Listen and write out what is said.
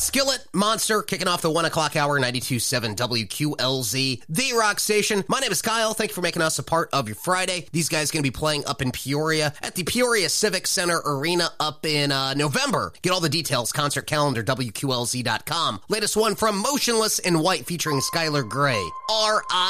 Skillet, Monster, kicking off the 1 o'clock hour, 92.7 WQLZ, the rock station. My name is Kyle. Thank you for making us a part of your Friday. These guys going to be playing up in Peoria at the Peoria Civic Center Arena up in November. Get all the details, concert calendar, WQLZ.com. Latest one from Motionless in White featuring Skylar Grey. R.I.